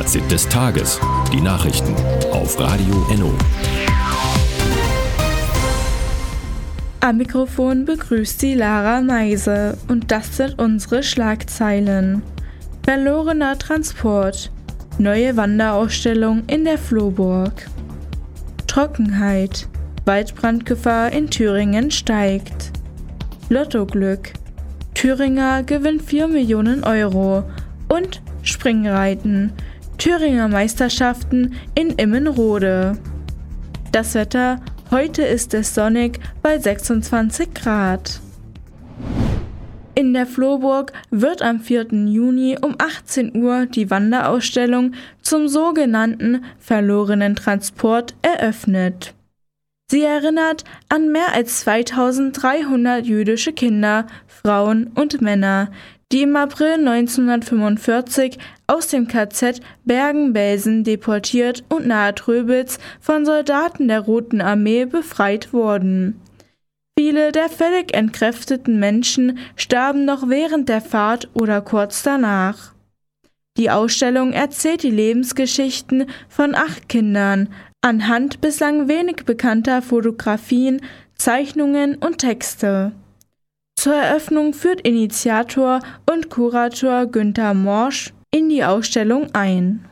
Fazit des Tages. Die Nachrichten auf Radio Enno. Am Mikrofon begrüßt Sie Lara Meise und das sind unsere Schlagzeilen. Verlorener Transport. Neue Wanderausstellung in der Flohburg. Trockenheit. Waldbrandgefahr in Thüringen steigt. Lottoglück. Thüringer gewinnt 4 Millionen Euro. Und Springreiten. Thüringer Meisterschaften in Immenrode. Das Wetter. Heute ist es sonnig bei 26 Grad. In der Flohburg wird am 4. Juni um 18 Uhr die Wanderausstellung zum sogenannten verlorenen Transport eröffnet. Sie erinnert an mehr als 2300 jüdische Kinder, Frauen und Männer, die im April 1945 aus dem KZ Bergen-Belsen deportiert und nahe Tröbitz von Soldaten der Roten Armee befreit wurden. Viele der völlig entkräfteten Menschen starben noch während der Fahrt oder kurz danach. Die Ausstellung erzählt die Lebensgeschichten von 8 Kindern anhand bislang wenig bekannter Fotografien, Zeichnungen und Texte. Zur Eröffnung führt Initiator und Kurator Günther Morsch in die Ausstellung ein.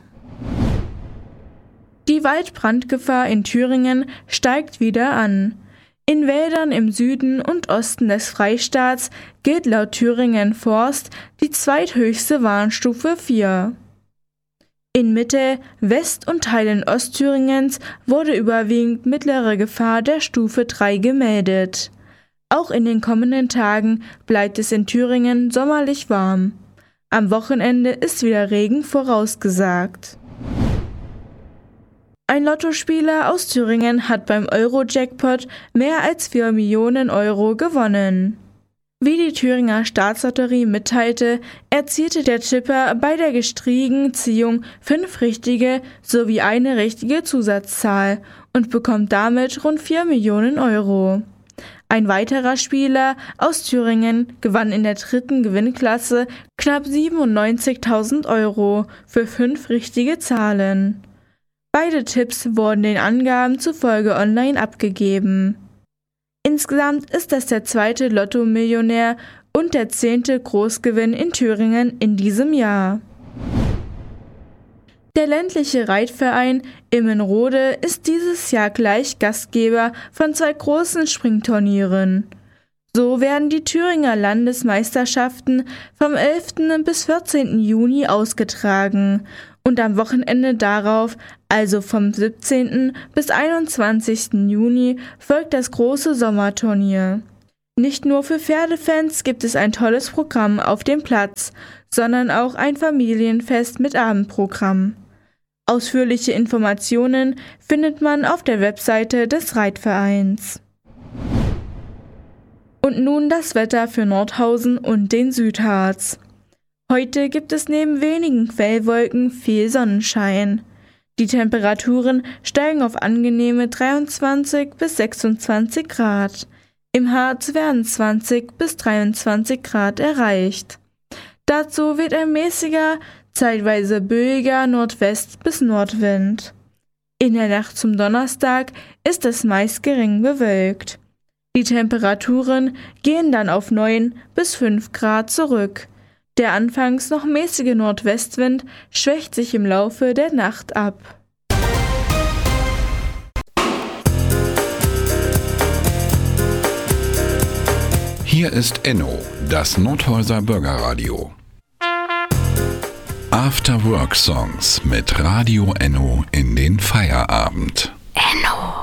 Die Waldbrandgefahr in Thüringen steigt wieder an. In Wäldern im Süden und Osten des Freistaats gilt laut Thüringen Forst die zweithöchste Warnstufe 4. In Mitte, West- und Teilen Ostthüringens wurde überwiegend mittlere Gefahr der Stufe 3 gemeldet. Auch in den kommenden Tagen bleibt es in Thüringen sommerlich warm. Am Wochenende ist wieder Regen vorausgesagt. Ein Lottospieler aus Thüringen hat beim Euro-Jackpot mehr als 4 Millionen Euro gewonnen. Wie die Thüringer Staatslotterie mitteilte, erzielte der Tipper bei der gestrigen Ziehung 5 richtige sowie eine richtige Zusatzzahl und bekommt damit rund 4 Millionen Euro. Ein weiterer Spieler aus Thüringen gewann in der 3. Gewinnklasse knapp 97.000 Euro für 5 richtige Zahlen. Beide Tipps wurden den Angaben zufolge online abgegeben. Insgesamt ist das der 2. Lotto-Millionär und der 10. Großgewinn in Thüringen in diesem Jahr. Der ländliche Reitverein Immenrode ist dieses Jahr gleich Gastgeber von 2 großen Springturnieren. So werden die Thüringer Landesmeisterschaften vom 11. bis 14. Juni ausgetragen und am Wochenende darauf, also vom 17. bis 21. Juni, folgt das große Sommerturnier. Nicht nur für Pferdefans gibt es ein tolles Programm auf dem Platz, sondern auch ein Familienfest mit Abendprogramm. Ausführliche Informationen findet man auf der Webseite des Reitvereins. Und nun das Wetter für Nordhausen und den Südharz. Heute gibt es neben wenigen Quellwolken viel Sonnenschein. Die Temperaturen steigen auf angenehme 23 bis 26 Grad. Im Harz werden 20 bis 23 Grad erreicht. Dazu weht ein mäßiger, zeitweise böiger Nordwest- bis Nordwind. In der Nacht zum Donnerstag ist es meist gering bewölkt. Die Temperaturen gehen dann auf 9 bis 5 Grad zurück. Der anfangs noch mäßige Nordwestwind schwächt sich im Laufe der Nacht ab. Hier ist Enno, das Nordhäuser Bürgerradio. After Work Songs mit Radio Enno in den Feierabend.